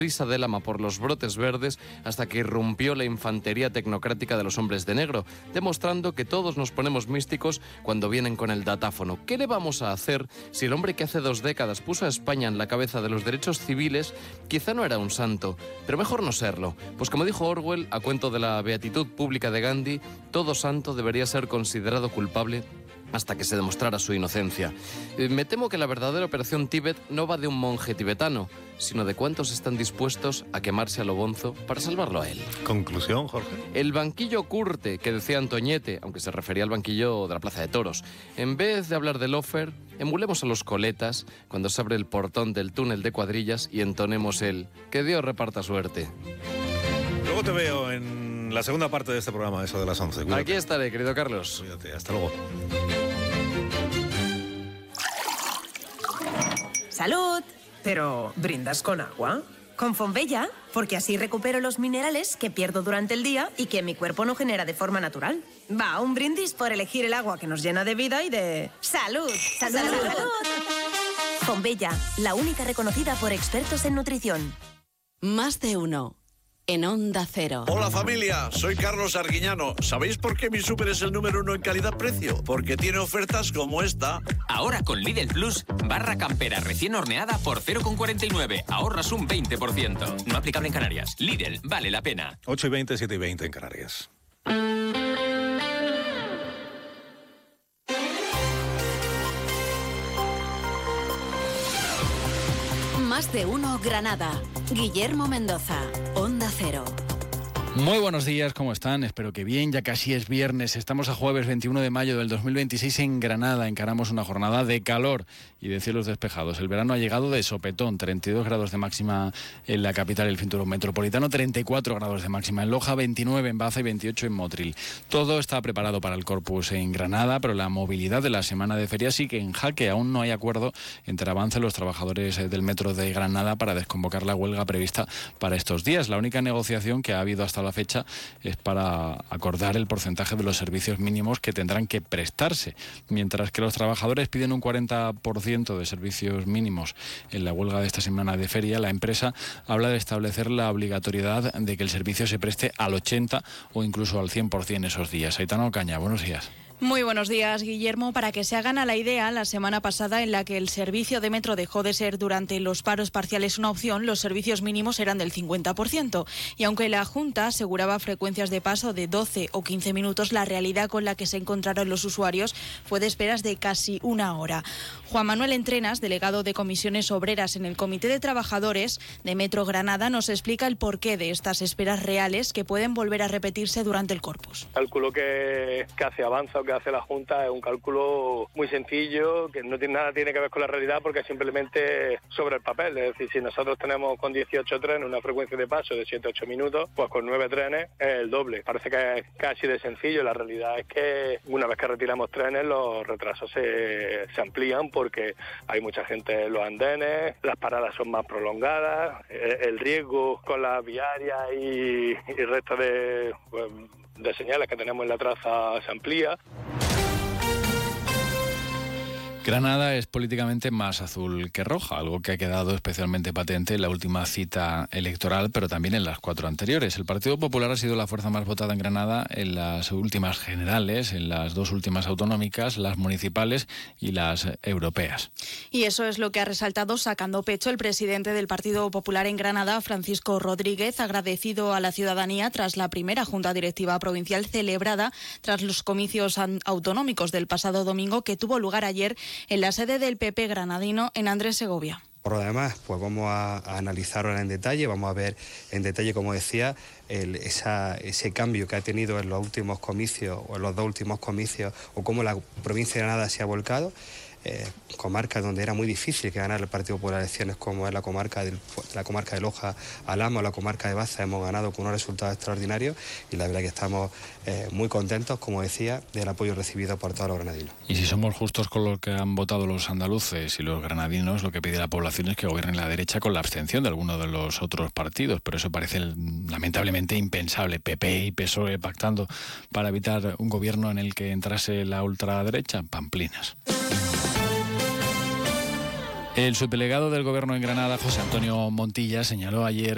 Risa del ama por los brotes verdes hasta que irrumpió la infantería tecnocrática de los hombres de negro, demostrando que todos nos ponemos místicos cuando vienen con el datáfono. ¿Qué le vamos a hacer si el hombre que hace 2 décadas puso a España en la cabeza de los derechos civiles quizá no era un santo, pero mejor no serlo? Pues como dijo Orwell, a cuento de la beatitud pública de Gandhi, todo santo debería ser considerado culpable hasta que se demostrara su inocencia. Me temo que la verdadera operación Tíbet no va de un monje tibetano, sino de cuántos están dispuestos a quemarse a lo bonzo para salvarlo a él. Conclusión, Jorge. El banquillo curte, que decía Antoñete, aunque se refería al banquillo de la Plaza de Toros. En vez de hablar del lofer, emulemos a los coletas cuando se abre el portón del túnel de cuadrillas y entonemos el "que Dios reparta suerte". Luego te veo en la segunda parte de este programa, eso de las 11. Cuídate. Aquí estaré, querido Carlos. Cuídate, hasta luego. ¡Salud! Pero, ¿brindas con agua? Con Fonbella, porque así recupero los minerales que pierdo durante el día y que mi cuerpo no genera de forma natural. Va, un brindis por elegir el agua que nos llena de vida y de... ¡Salud! ¡Salud! Fonbella, la única reconocida por expertos en nutrición. Más de uno. En Onda Cero. Hola familia, soy Carlos Arguiñano. ¿Sabéis por qué mi súper es el número 1 en calidad-precio? Porque tiene ofertas como esta. Ahora con Lidl Plus, barra campera recién horneada por 0,49. Ahorras un 20%. No aplicable en Canarias. Lidl, vale la pena. 8:20, 7:20 en Canarias. Más de uno Granada. Guillermo Mendoza, Onda Cero. Muy buenos días, ¿cómo están? Espero que bien, ya casi es viernes. Estamos a jueves 21 de mayo del 2026 en Granada. Encaramos una jornada de calor y de cielos despejados. El verano ha llegado de sopetón, 32 grados de máxima en la capital y el cinturón metropolitano, 34 grados de máxima en Loja, 29 en Baza y 28 en Motril. Todo está preparado para el Corpus en Granada, pero la movilidad de la semana de feria sigue en jaque. Aún no hay acuerdo entre Avance y los trabajadores del metro de Granada para desconvocar la huelga prevista para estos días. La única negociación que ha habido hasta la fecha es para acordar el porcentaje de los servicios mínimos que tendrán que prestarse. Mientras que los trabajadores piden un 40% de servicios mínimos en la huelga de esta semana de feria, la empresa habla de establecer la obligatoriedad de que el servicio se preste al 80% o incluso al 100% esos días. Aitana Ocaña, buenos días. Muy buenos días, Guillermo. Para que se hagan a la idea, la semana pasada en la que el servicio de metro dejó de ser durante los paros parciales una opción, los servicios mínimos eran del 50%. Y aunque la Junta aseguraba frecuencias de paso de 12 o 15 minutos, la realidad con la que se encontraron los usuarios fue de esperas de casi 1 hora. Juan Manuel Entrenas, delegado de Comisiones Obreras en el Comité de Trabajadores de Metro Granada, nos explica el porqué de estas esperas reales que pueden volver a repetirse durante el Corpus. El cálculo que hace Avanza o que hace la Junta es un cálculo muy sencillo, que no tiene nada que ver con la realidad porque simplemente sobre el papel. Es decir, si nosotros tenemos con 18 trenes una frecuencia de paso de 7-8 minutos, pues con 9 trenes es el doble. Parece que es casi de sencillo. La realidad es que una vez que retiramos trenes, los retrasos se amplían porque hay mucha gente en los andenes, las paradas son más prolongadas, el riesgo con las viarias y el resto de señales que tenemos en la traza se amplía. Granada es políticamente más azul que roja, algo que ha quedado especialmente patente en la última cita electoral, pero también en las 4 anteriores. El Partido Popular ha sido la fuerza más votada en Granada en las últimas generales, en las 2 últimas autonómicas, las municipales y las europeas. Y eso es lo que ha resaltado sacando pecho el presidente del Partido Popular en Granada, Francisco Rodríguez, agradecido a la ciudadanía tras la primera Junta Directiva Provincial celebrada tras los comicios autonómicos del pasado domingo que tuvo lugar ayer en la sede del PP granadino en Andrés Segovia. Por lo demás, pues vamos a analizar ahora en detalle, vamos a ver en detalle, como decía, ese cambio que ha tenido en los últimos comicios o en los 2 últimos comicios o cómo la provincia de Granada se ha volcado. Comarcas donde era muy difícil que ganara el Partido Popular elecciones, como es la comarca de Loja, Alhama o la comarca de Baza, hemos ganado con unos resultados extraordinarios y la verdad que estamos muy contentos, como decía, del apoyo recibido por todos los granadinos. Y si somos justos con lo que han votado los andaluces y los granadinos, lo que pide la población es que gobierne la derecha con la abstención de alguno de los otros partidos, pero eso parece lamentablemente impensable. PP y PSOE pactando para evitar un gobierno en el que entrase la ultraderecha, pamplinas. El subdelegado del Gobierno en Granada, José Antonio Montilla, señaló ayer